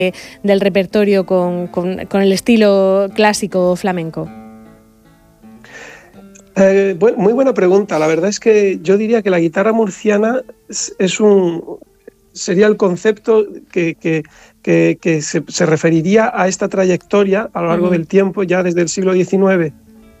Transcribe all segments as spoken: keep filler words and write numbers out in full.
del repertorio con, con, con el estilo clásico flamenco? Eh, bueno, muy buena pregunta. La verdad es que yo diría que la guitarra murciana es, es un, sería el concepto que, que, que, que se, se referiría a esta trayectoria a lo largo uh-huh. del tiempo, ya desde el siglo diecinueve,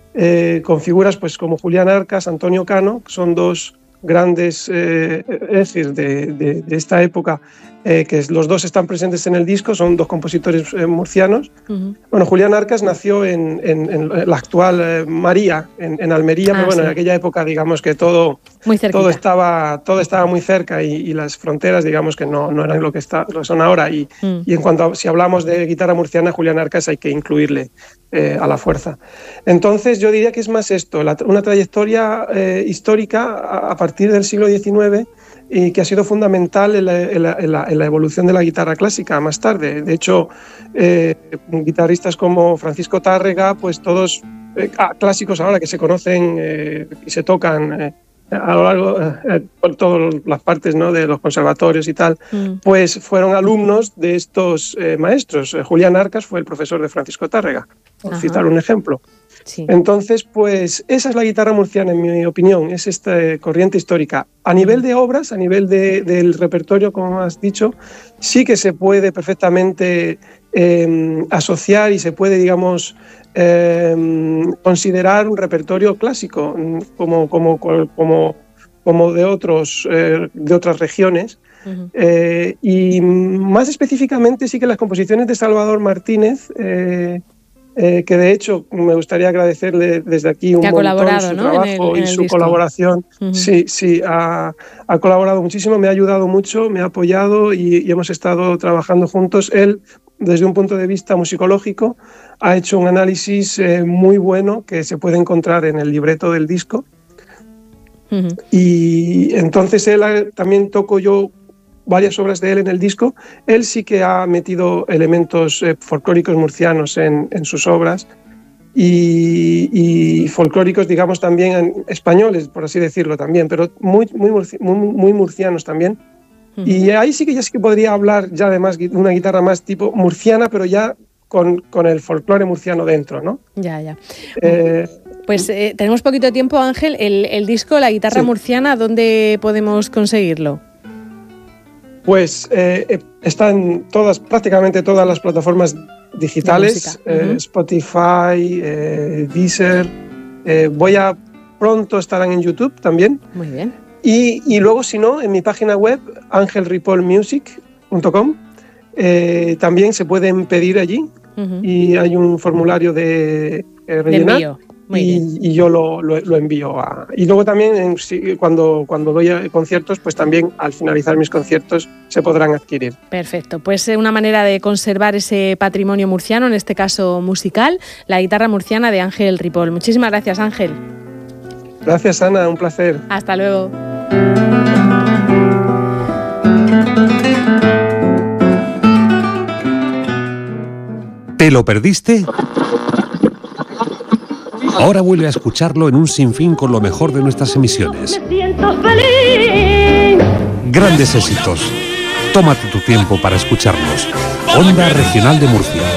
eh, con figuras pues, como Julián Arcas, Antonio Cano, que son dos grandes eh, ejes de, de, de esta época, eh, que los dos están presentes en el disco, son dos compositores eh, murcianos. Uh-huh. Bueno, Julián Arcas nació en, en, en la actual eh, María, en, en Almería, ah, pero bueno, sí. en aquella época digamos que todo, todo, estaba, todo estaba muy cerca y, y las fronteras digamos que no, no eran lo que, está, lo que son ahora. Y, uh-huh. y en cuanto a si hablamos de guitarra murciana, Julián Arcas hay que incluirle eh, a la fuerza. Entonces yo diría que es más esto, la, una trayectoria eh, histórica a, a partir del siglo diecinueve, y que ha sido fundamental en la, en, la, en, la, en la evolución de la guitarra clásica más tarde. De hecho, eh, guitarristas como Francisco Tárrega, pues todos eh, clásicos ahora que se conocen eh, y se tocan eh, a lo largo eh, por todas las partes, ¿no?, de los conservatorios y tal, mm. pues fueron alumnos de estos eh, maestros. Eh, Julián Arcas fue el profesor de Francisco Tárrega, por Ajá. citar un ejemplo. Sí. Entonces, pues esa es la guitarra murciana, en mi opinión, es esta corriente histórica. A nivel de obras, a nivel de, del repertorio, como has dicho, sí que se puede perfectamente eh, asociar y se puede, digamos, eh, considerar un repertorio clásico, como, como, como, como de, otros, eh, de otras regiones. Uh-huh. Eh, y más específicamente sí que las composiciones de Salvador Martínez, eh, Eh, que de hecho me gustaría agradecerle desde aquí un montón su ¿no? trabajo en el, en y su disco. Colaboración. Uh-huh. Sí, sí, ha, ha colaborado muchísimo, me ha ayudado mucho, me ha apoyado y, y hemos estado trabajando juntos. Él, desde un punto de vista musicológico, ha hecho un análisis eh, muy bueno que se puede encontrar en el libreto del disco. Uh-huh. Y entonces él ha, también toco yo varias obras de él en el disco. Él sí que ha metido elementos eh, folclóricos murcianos en, en sus obras y, y folclóricos, digamos, también en, españoles, por así decirlo también, pero muy, muy, murci- muy, muy murcianos también. Uh-huh. Y ahí sí que ya sí que podría hablar ya además de una guitarra más tipo murciana, pero ya con, con el folclore murciano dentro, ¿no? Ya, ya. Eh, pues eh, tenemos poquito tiempo, Ángel. El, el disco, la guitarra sí. murciana, ¿dónde podemos conseguirlo? Pues eh, están todas, prácticamente todas las plataformas digitales, eh, uh-huh. Spotify, eh, Deezer. Eh, voy a pronto estarán en YouTube también. Muy bien. Y, y luego, si no, en mi página web, angel ripoll music punto com, eh, también se pueden pedir allí uh-huh. y hay un formulario de eh, rellenar. De envío. Y, y yo lo, lo, lo envío a... Y luego también en, si, cuando, cuando doy conciertos, pues también al finalizar mis conciertos se podrán adquirir. Perfecto, pues una manera de conservar ese patrimonio murciano, en este caso musical, la guitarra murciana de Ángel Ripoll. Muchísimas gracias, Ángel. Gracias, Ana, un placer. Hasta luego. ¿Te lo perdiste? Ahora vuelve a escucharlo en un sinfín con lo mejor de nuestras emisiones. Me siento feliz. Grandes éxitos. Tómate tu tiempo para escucharlos. Onda Regional de Murcia.